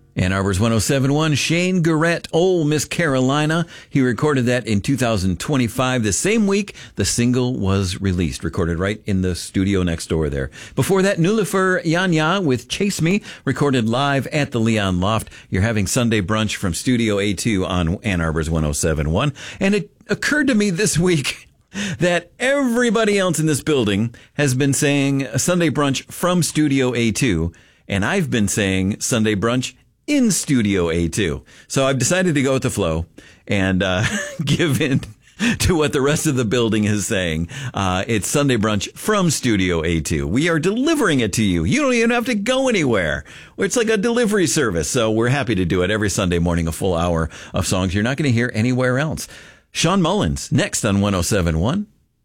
Ann Arbor's 107.1, Shane Garrett, Ole Miss Carolina. He recorded that in 2025. The same week the single was released, recorded right in the studio next door there. Before that, Nullifer Yanya with Chase Me, recorded live at the Leon Loft. You're having Sunday brunch from Studio A2 on Ann Arbor's 107.1. And it occurred to me this week that everybody else in this building has been saying Sunday brunch from Studio A2, and I've been saying Sunday brunch in Studio A2. So I've decided to go with the flow and give in to what the rest of the building is saying. It's Sunday brunch from Studio A2. We are delivering it to you. You don't even have to go anywhere. It's like a delivery service. So we're happy to do it every Sunday morning, a full hour of songs you're not going to hear anywhere else. Sean Mullins, next on 107.1.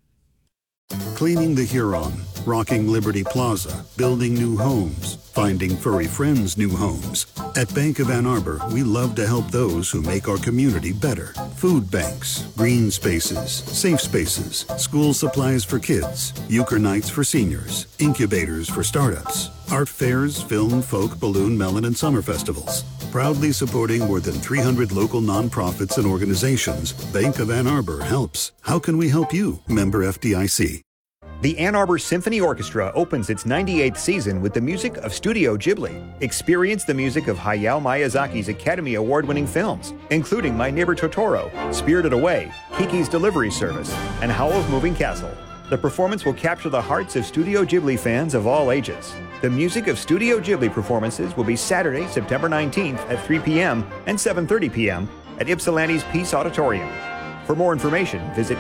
Cleaning the Huron, rocking Liberty Plaza, building new homes, finding furry friends new homes. At Bank of Ann Arbor, we love to help those who make our community better. Food banks, green spaces, safe spaces, school supplies for kids, euchre nights for seniors, incubators for startups, art fairs, film, folk, balloon, melon, and summer festivals. Proudly supporting more than 300 local nonprofits and organizations, Bank of Ann Arbor helps. How can we help you? Member FDIC. The Ann Arbor Symphony Orchestra opens its 98th season with the music of Studio Ghibli. Experience the music of Hayao Miyazaki's Academy Award-winning films, including My Neighbor Totoro, Spirited Away, Kiki's Delivery Service, and Howl's Moving Castle. The performance will capture the hearts of Studio Ghibli fans of all ages. The music of Studio Ghibli performances will be Saturday, September 19th at 3 p.m. and 7:30 p.m. at Ypsilanti's Peace Auditorium. For more information, visit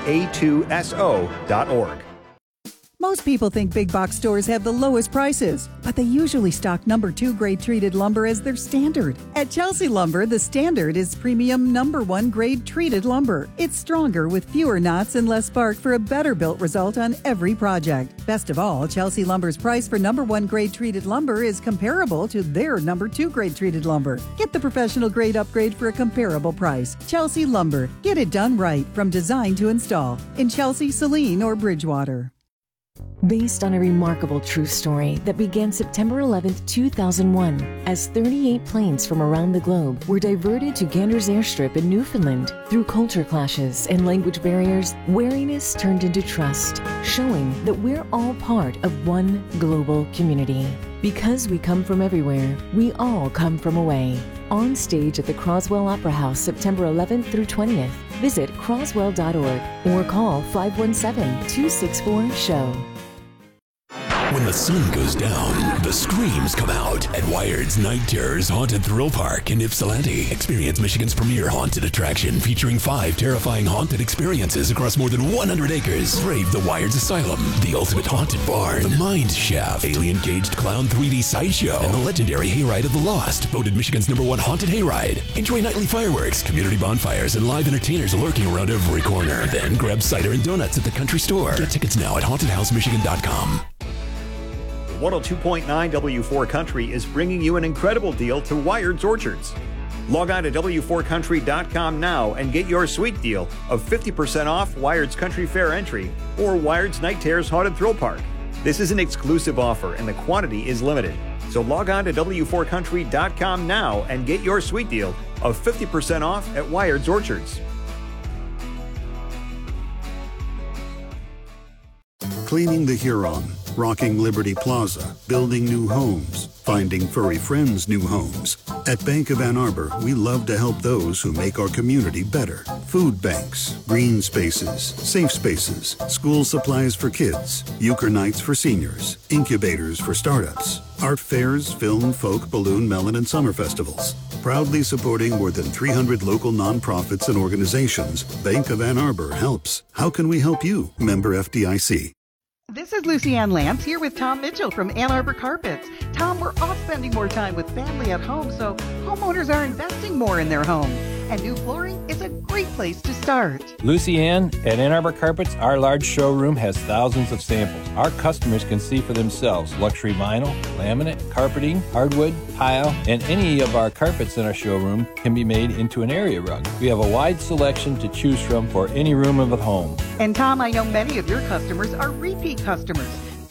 a2so.org. Most people think big box stores have the lowest prices, but they usually stock number 2 grade treated lumber as their standard. At Chelsea Lumber, the standard is premium number 1 grade treated lumber. It's stronger with fewer knots and less bark for a better built result on every project. Best of all, Chelsea Lumber's price for number 1 grade treated lumber is comparable to their number 2 grade treated lumber. Get the professional grade upgrade for a comparable price. Chelsea Lumber. Get it done right from design to install in Chelsea, Saline, or Bridgewater. Based on a remarkable true story that began September 11, 2001, as 38 planes from around the globe were diverted to Ganders Airstrip in Newfoundland. Through culture clashes and language barriers, wariness turned into trust, showing that we're all part of one global community. Because we come from everywhere, we all come from away. On stage at the Croswell Opera House, September 11th through 20th. Visit croswell.org or call 517-264-SHOW. When the sun goes down, the screams come out at Wired's Night Terrors Haunted Thrill Park in Ypsilanti. Experience Michigan's premier haunted attraction featuring 5 terrifying haunted experiences across more than 100 acres. Brave the Wired's Asylum, the ultimate haunted barn, the Mind Shaft, alien caged clown 3D sideshow, and the legendary Hayride of the Lost, voted Michigan's #1 haunted hayride. Enjoy nightly fireworks, community bonfires, and live entertainers lurking around every corner. Then grab cider and donuts at the country store. Get tickets now at hauntedhousemichigan.com. 102.9 W4 Country is bringing you an incredible deal to Wired's Orchards. Log on to W4Country.com now and get your sweet deal of 50% off Wired's Country Fair entry or Wired's Night Terrors Haunted Thrill Park. This is an exclusive offer and the quantity is limited. So log on to W4Country.com now and get your sweet deal of 50% off at Wired's Orchards. Cleaning the Huron, rocking Liberty Plaza, building new homes, finding furry friends new homes. At Bank of Ann Arbor, we love to help those who make our community better. Food banks, green spaces, safe spaces, school supplies for kids, euchre nights for seniors, incubators for startups, art fairs, film, folk, balloon, melon, and summer festivals. Proudly supporting more than 300 local nonprofits and organizations, Bank of Ann Arbor helps. How can we help you? Member FDIC. This is Lucy Ann Lance here with Tom Mitchell from Ann Arbor Carpets. Tom, we're all spending more time with family at home, so homeowners are investing more in their home. And new flooring is a great place to start. Lucy Ann, at Ann Arbor Carpets, our large showroom has thousands of samples. Our customers can see for themselves luxury vinyl, laminate, carpeting, hardwood, tile, and any of our carpets in our showroom can be made into an area rug. We have a wide selection to choose from for any room of the home. And Tom, I know many of your customers are repeat customers.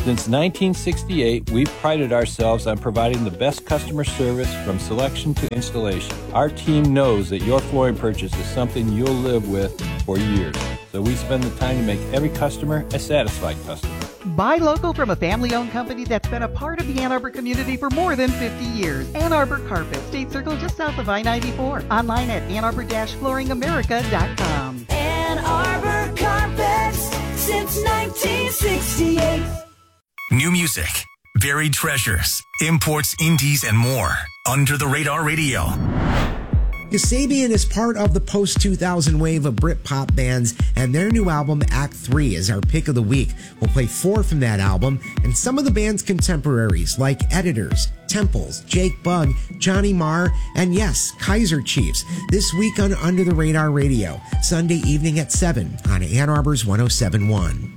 Since 1968, we've prided ourselves on providing the best customer service from selection to installation. Our team knows that your flooring purchase is something you'll live with for years, so we spend the time to make every customer a satisfied customer. Buy local from a family-owned company that's been a part of the Ann Arbor community for more than 50 years. Ann Arbor Carpet, State Circle just south of I-94. Online at annarbor-flooringamerica.com. Ann Arbor Carpets since 1968. New music, varied treasures, imports, indies, and more. Under the Radar Radio. Kasabian is part of the post-2000 wave of Britpop bands, and their new album, Act 3, is our pick of the week. We'll play 4 from that album, and some of the band's contemporaries, like Editors, Temples, Jake Bugg, Johnny Marr, and yes, Kaiser Chiefs, this week on Under the Radar Radio, Sunday evening at 7 on Ann Arbor's 107.1.